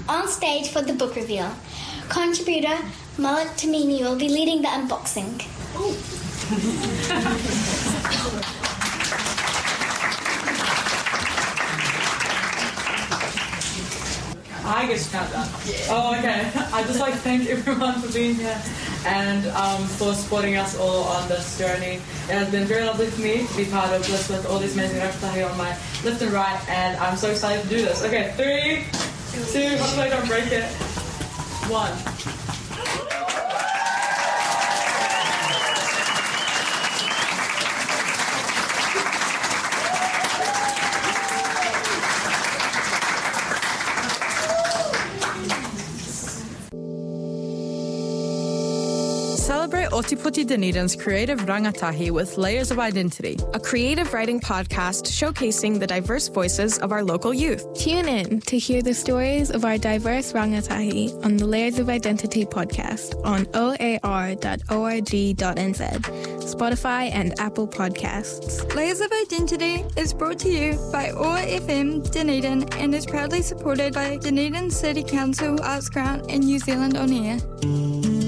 On stage for the book reveal, contributor Malak Tamimi will be leading the unboxing. I get to count down. Yeah. Oh, okay. I'd just like to thank everyone for being here and for supporting us all on this journey. It has been very lovely for me to be part of this with all these amazing rangatahi on my left and right, and I'm so excited to do this. Okay, 3, 2, hopefully I don't break it. 1. Celebrate Ōtepoti Dunedin's creative rangatahi with Layers of Identity, a creative writing podcast showcasing the diverse voices of our local youth. Tune in to hear the stories of our diverse rangatahi on the Layers of Identity podcast on oar.org.nz, Spotify and Apple Podcasts. Layers of Identity is brought to you by OAR FM Dunedin and is proudly supported by Dunedin City Council Arts Grant and New Zealand On Air.